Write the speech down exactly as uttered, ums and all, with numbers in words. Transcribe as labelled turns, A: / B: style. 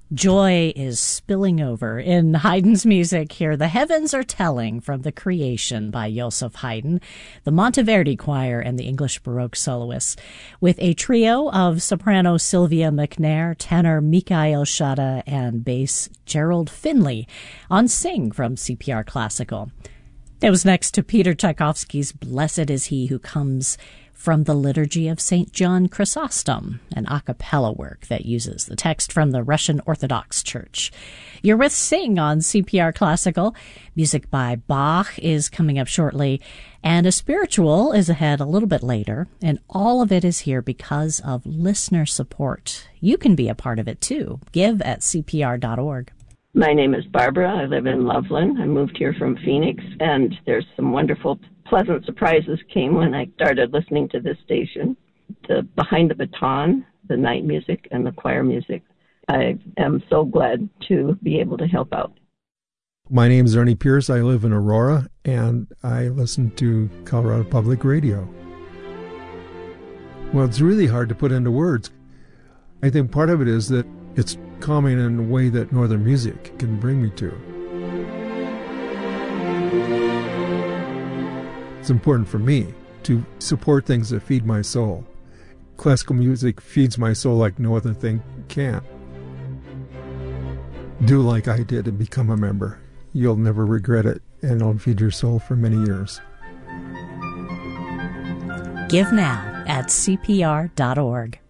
A: Joy is spilling over in Haydn's music here. The Heavens Are Telling from The Creation by Joseph Haydn, the Monteverdi Choir, and the English Baroque soloists, with a trio of soprano Sylvia McNair, tenor Mikhail Shada, and bass Gerald Finley on Sing from C P R Classical. It was next to Peter Tchaikovsky's Blessed is He Who Comes from the Liturgy of Saint John Chrysostom, an a cappella work that uses the text from the Russian Orthodox Church. You're with Sing on C P R Classical. Music by Bach is coming up shortly, and a spiritual is ahead a little bit later, and all of it is here because of listener support. You can be a part of it too. Give at C P R dot org.
B: My name is Barbara. I live in Loveland. I moved here from Phoenix, and there's some wonderful, pleasant surprises came when I started listening to this station. The Behind the Baton, the night music, and the choir music. I am so glad to be able to help out.
C: My name is Ernie Pierce. I live in Aurora, and I listen to Colorado Public Radio. Well, it's really hard to put into words. I think part of it is that it's calming in a way that no other music can bring me to. It's important for me to support things that feed my soul. Classical music feeds my soul like no other thing can. Do like I did and become a member. You'll never regret it, and it'll feed your soul for many years.
A: Give now at C P R dot org.